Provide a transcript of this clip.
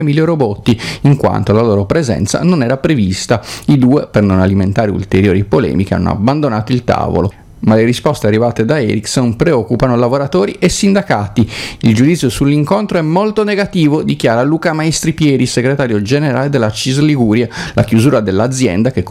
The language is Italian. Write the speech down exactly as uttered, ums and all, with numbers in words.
Emilio Robotti, in quanto la loro presenza non era prevista. I due, per non alimentare ulteriori polemiche, hanno abbandonato il tavolo. Ma le risposte arrivate da Ericsson preoccupano lavoratori e sindacati. Il giudizio sull'incontro è molto negativo, dichiara Luca Maestri Pieri, segretario generale della C I S Liguria. La chiusura dell'azienda, che